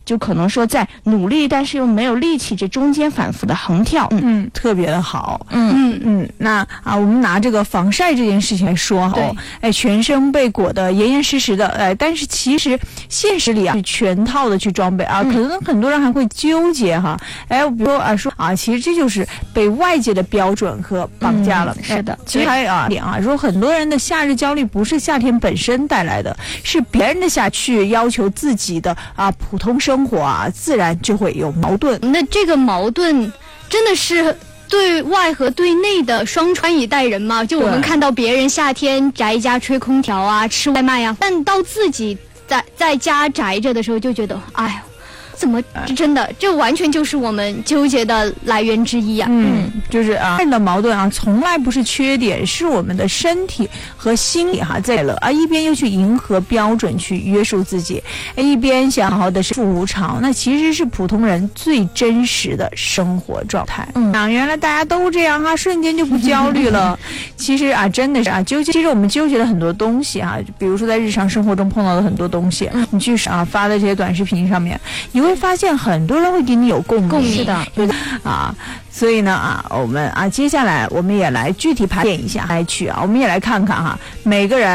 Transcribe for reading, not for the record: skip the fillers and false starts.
就可能说在努力但是又没有力气，这中间反复的横跳。 特别的好。那我们拿这个防晒这件事情来说哈，全身被裹得严严实实的，但是其实现实里是全套的去装备可能很多人还会纠结哈，比如说其实这就是被外界的标准和绑架了。 是的， 其实还有点说很多人的夏日焦虑不是夏天本身带来的，是别人的夏去要求自己的普通生活自然就会有矛盾。 那这个矛盾真的是对外和对内的双穿一代人嘛？就我们看到别人夏天宅家吹空调吃外卖但到自己在家宅着的时候就觉得怎么真的这完全就是我们纠结的来源之一就是人的矛盾从来不是缺点，是我们的身体和心理在了一边又去迎合标准去约束自己，一边想好好的生无常，那其实是普通人最真实的生活状态。原来大家都这样瞬间就不焦虑了。其实真的是纠结，其实我们纠结了很多东西比如说在日常生活中碰到的很多东西，你去发的这些短视频上面，你会发现很多人会给你有共鸣。 是的， 所以呢我们接下来我们也来具体盘点一下，我们也来看看每个人